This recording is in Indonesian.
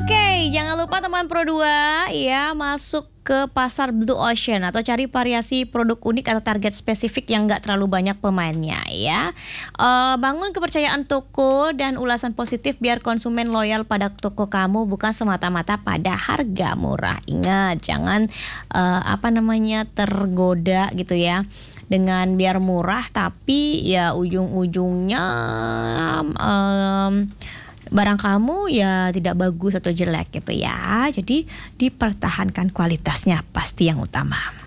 Oke, jangan lupa teman Pro 2 ya masuk ke pasar Blue Ocean atau cari variasi produk unik atau target spesifik yang nggak terlalu banyak pemainnya ya. Bangun kepercayaan toko dan ulasan positif biar konsumen loyal pada toko kamu, bukan semata-mata pada harga murah. Ingat, jangan tergoda gitu ya dengan biar murah tapi ya ujung-ujungnya barang kamu ya tidak bagus atau jelek gitu ya. Jadi dipertahankan kualitasnya pasti yang utama.